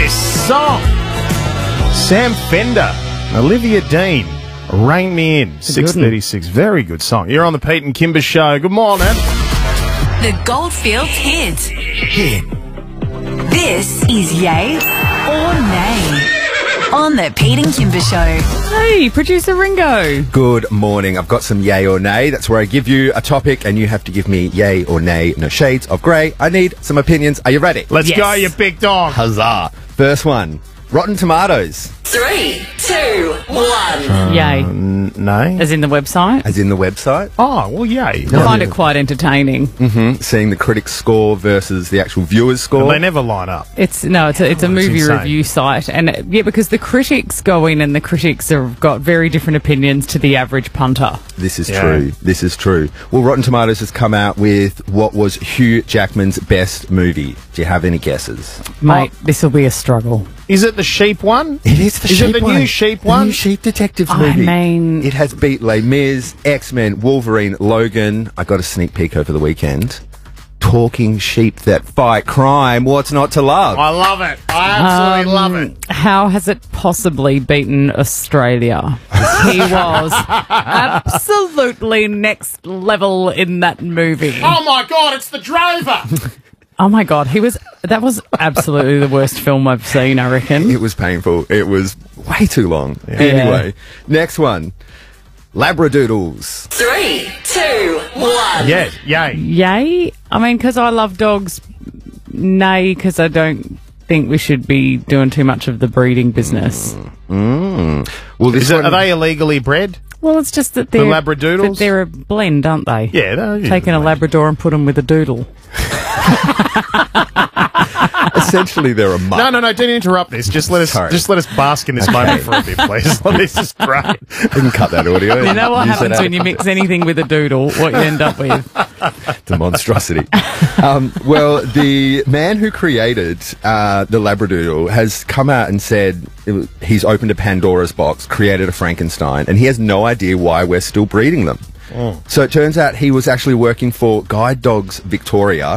this song. Sam Fender, Olivia Dean, Rain Me In, 6:36. Very good song. You're on the Pete and Kimber Show. Good morning. The Goldfields Hit. This is Yay or Nay on the Pete and Kimber Show. Hey, producer Ringo. Good morning. I've got some yay or nay. That's where I give you a topic and you have to give me yay or nay. No shades of grey. I need some opinions. Are you ready? Let's go, you big dog. Huzzah. First one. Rotten Tomatoes. 3, 2, 1. Yay. No. As in the website. As in the website. Oh, well, yay. I find it quite entertaining. Seeing the critics' score versus the actual viewers' score. They never line up. It's a movie insane. review site, and because the critics go in and the critics have got very different opinions to the average punter. This is true. This is true. Well, Rotten Tomatoes has come out with what was Hugh Jackman's best movie. Do you have any guesses? Mate, this will be a struggle. Is it the sheep one? It is the Is sheep it the one. new sheep The one? new Sheep Detectives I movie. mean- it has beat Les Mis, X-Men, Wolverine, Logan. I got a sneak peek over the weekend. Talking sheep that fight crime. What's not to love? I love it. I absolutely love it. How has it possibly beaten Australia? He was absolutely next level in that movie. Oh, my God, it's the Drover. Oh my God, that was absolutely the worst film I've seen, I reckon. It was painful. It was way too long. Anyway, next one. Labradoodles. 3, 2, 1. Yeah, yay. Yay? I mean, because I love dogs. Nay, because I don't think we should be doing too much of the breeding business. Well, Are they illegally bred? Well, it's just that they're Labradoodles? that they're a blend, aren't they? Yeah, they're Taking a Labrador and put them with a doodle. essentially they're a mutt. No, don't interrupt this. Just let us bask in this moment for a bit, please. This is great. We can cut that audio. You know what Use that happens out. when you mix anything with a doodle? What you end up with? The monstrosity. Well, the man who created the Labradoodle has come out and said he's opened a Pandora's box, created a Frankenstein, and he has no idea why we're still breeding them. So it turns out he was actually working for Guide Dogs Victoria,